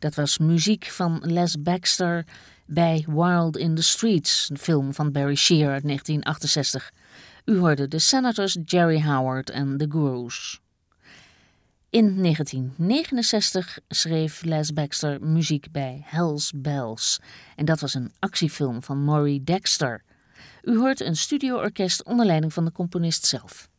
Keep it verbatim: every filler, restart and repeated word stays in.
Dat was muziek van Les Baxter bij Wild in the Streets, een film van Barry Shear uit negentien achtenzestig. U hoorde de Senators, Jerry Howard en The Gurus. In negentien negenenzestig schreef Les Baxter muziek bij Hell's Bells. En dat was een actiefilm van Maury Dexter. U hoort een studioorkest onder leiding van de componist zelf.